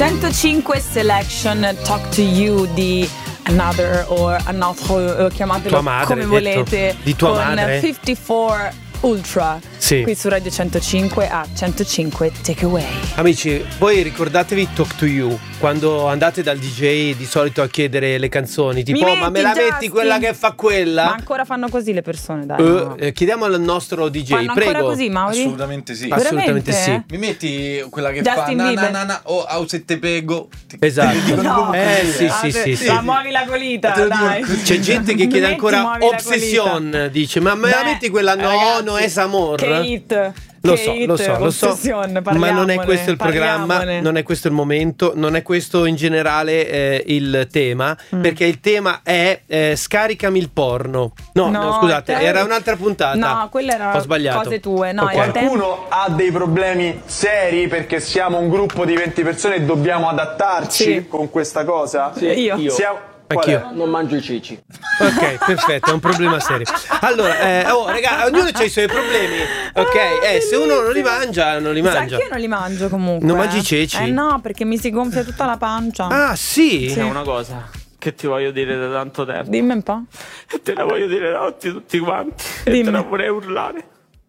105 Selection Talk to You di Another or Another, chiamatelo come volete, di tua con madre 54 Ultra, sì. Qui su Radio 105 a 105 Takeaway. Amici, voi ricordatevi Talk to You quando andate dal DJ di solito a chiedere le canzoni, tipo ma me la metti quella che fa quella? Ma ancora fanno così le persone, dai. No. Chiediamo al nostro DJ, fanno prego. Ancora così, Mauri? Assolutamente sì. Assolutamente sì. Mi metti quella che Justin fa Bieber. na o au se te pego. Esatto. No. Sì. Ma muovi la colita, dai. C'è gente che chiede ancora Obsession, dice ma me la metti quella? No, ragazzi, no es amor. Che hit. Lo so, ma non è questo il programma, non è questo il momento, non è questo in generale il tema, perché il tema è scaricami il porno. No, scusate, era un'altra puntata. No, quella era Ho sbagliato. Cose tue, no, Okay. Qualcuno ha dei problemi seri perché siamo un gruppo di 20 persone e dobbiamo adattarci con questa cosa? Sì, io. Anch'io. Non mangio i ceci. Ok, perfetto, è un problema serio. Allora, raga, ognuno ha i suoi problemi. Ok, se uno non li mangia, non li mangia. Anche io non li mangio comunque. Non mangi i ceci? No, perché mi si gonfia tutta la pancia. Ah, sì? Sì. È una cosa che ti voglio dire da tanto tempo. Dimmi un po'. E te la voglio dire davanti a tutti quanti. Dimmi. E te la vorrei urlare.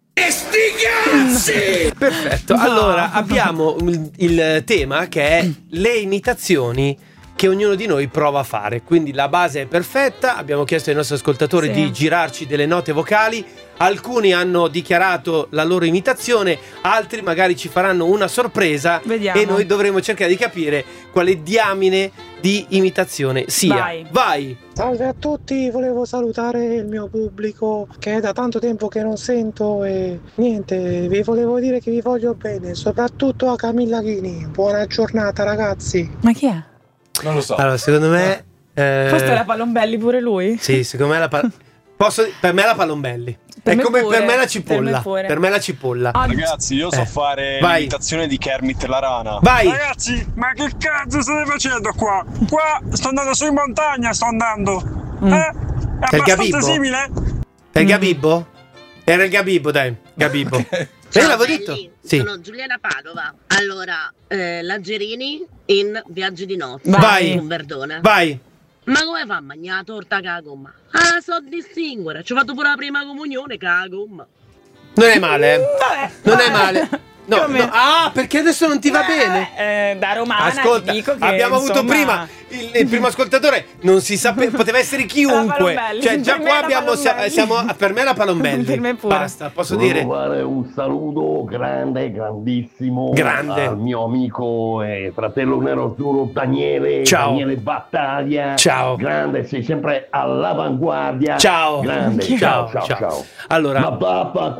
Perfetto, allora abbiamo il tema che è le imitazioni che ognuno di noi prova a fare. Quindi la base è perfetta. Abbiamo chiesto ai nostri ascoltatori di girarci delle note vocali. Alcuni hanno dichiarato la loro imitazione, altri magari ci faranno una sorpresa. Vediamo. E noi dovremo cercare di capire quale diamine di imitazione sia. Vai. Salve a tutti, volevo salutare il mio pubblico che è da tanto tempo che non sento e niente, vi volevo dire che vi voglio bene, soprattutto a Camilla Ghini. Buona giornata ragazzi. Ma chi è? Non lo so. Allora, secondo me Forse è la Palombelli pure lui? Sì, secondo me per me è la Palombelli. È come pure, per me la cipolla. per me la cipolla. Ragazzi, io so fare l'imitazione di Kermit la rana. Vai. Ragazzi, ma che cazzo state facendo qua? Qua sto andando su in montagna, sto andando. È abbastanza simile? È il Gabibbo? Era il Gabibbo, dai. Gabibbo. Ciao, l'avevo detto? Sì. Sono Giuliana Padova. Allora, Lazzarini in Viaggi di notte. Vai. Con Verdone. Vai. Ma come fa a mangiare la torta con la gomma? Ah, so distinguere. Ci ho fatto pure la prima comunione con la gomma. Non è male, Vabbè, non è male. No. Ah, perché adesso non ti va bene? Da romana Ascolta, ti dico che abbiamo avuto prima il primo ascoltatore, non si sapeva, poteva essere chiunque. Cioè, già qua siamo per me la Palombelli. Per me pure. Basta, posso dire. Fare un saluto grandissimo al mio amico e fratello nero Daniele. Ciao. Daniele Battaglia. Ciao. Grande, sei sempre all'avanguardia. Ciao. Grande. Ciao. Allora. Ma papà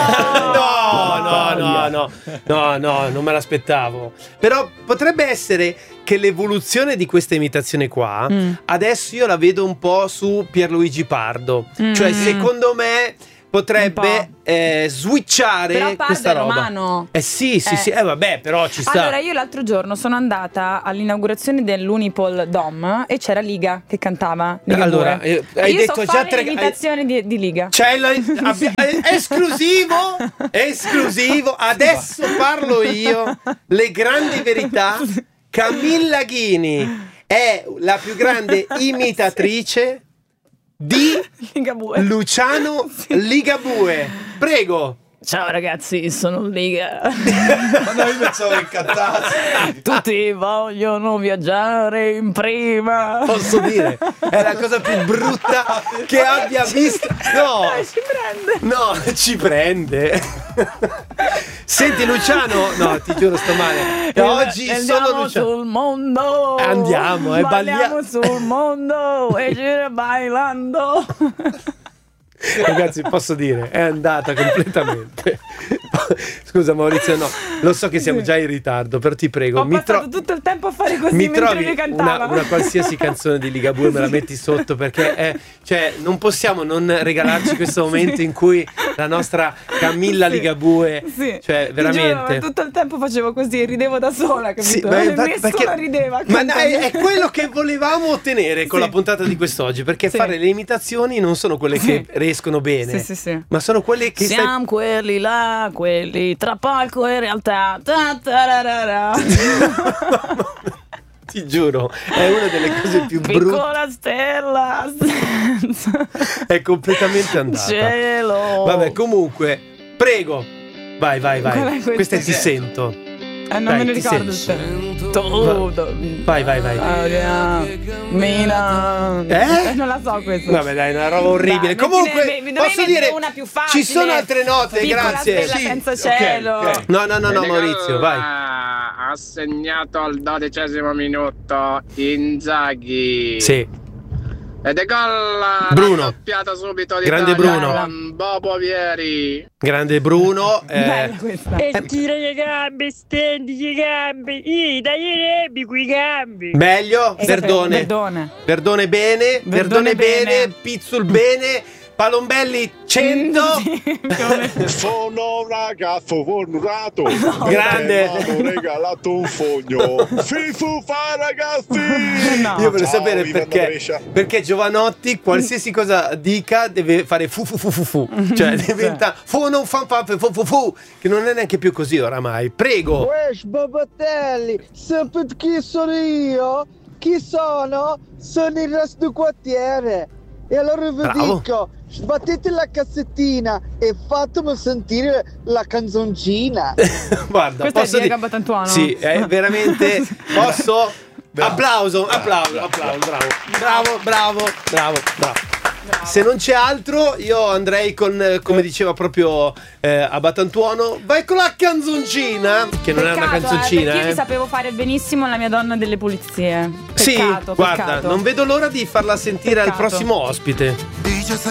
No, non me l'aspettavo. Però potrebbe essere che l'evoluzione di questa imitazione qua adesso io la vedo un po' su Pierluigi Pardo. Cioè, secondo me potrebbe switchare però Pardo questa è roba. romano. Sì, vabbè, però ci sta. Allora, io l'altro giorno sono andata all'inaugurazione dell'Unipol Dom e c'era Liga che cantava. Allora, hai io detto so già fare l'imitazione di Liga. C'è esclusivo. Adesso parlo io. Le grandi verità. Camilla Ghini è la più grande imitatrice di Luciano Ligabue. Prego. Ciao ragazzi, sono Liga. Ma noi pensavo che cantassi. Tutti vogliono viaggiare in prima. Posso dire, è la cosa più brutta che abbia visto. Ci prende. Senti Luciano, no, ti giuro sto male. Oggi sono Luciano. Sul mondo. Andiamo, balliamo sul mondo e gira bailando. Ragazzi, posso dire, è andata completamente. Scusa Maurizio, no, lo so che siamo già in ritardo, però ti prego, Ho passato tutto il tempo a fare così mi mentre trovi lui cantava. una qualsiasi canzone di Ligabue, me la metti sotto, perché cioè, non possiamo non regalarci questo momento in cui la nostra Camilla Ligabue, cioè veramente giuro, tutto il tempo facevo così e ridevo da sola, capito? Sì, nessuno rideva. Ma è quello che volevamo ottenere con la puntata di quest'oggi, perché fare le imitazioni non sono quelle che riescono bene, ma sono quelle che siamo quelli là quelli tra palco e realtà. Ti giuro, è una delle cose più brutte. Piccola stella. È completamente andata. Cielo. Vabbè, comunque, prego. Vai. Questa è Ti sento. Non me ne ricordo. Vai. Mina. Non la so questa. Vabbè, dai, una roba orribile. Comunque, posso dire una più facile. Ci sono altre note, grazie. Stella senza cielo. Okay. No, Maurizio, vai. Ha segnato al 12° minuto Inzaghi. Sì. Ed è gol raddoppiata subito di grande Bruno con Bobo Vieri. Grande Bruno. Bella questa. E tira le gambe, stendi le gambe, dai i rebi quei gambi. Meglio, Verdone bene, Pizzul bene, Palombelli 100. Sono un ragazzo fortunato. Grande. Mi hanno regalato un fogno. Fifu fa ragazzi. Io voglio sapere perché Giovanotti qualsiasi cosa dica deve fare fu. Cioè diventa fu che non è neanche più così oramai. Prego. Babatelli, sapete chi sono io? Chi sono? Sono il resto del quartiere. E allora vi dico, sbattete la cassettina e fatemi sentire la canzoncina. Guarda, questo posso è Diego Battantuono. Sì, è veramente. Posso? Applauso. Bravo. Se non c'è altro, io andrei con, come diceva proprio a Battantuono, vai con la canzoncina, che non è una canzoncina. Perché io sapevo fare benissimo la mia donna delle pulizie. Peccato, guarda, non vedo l'ora di farla sentire al prossimo ospite.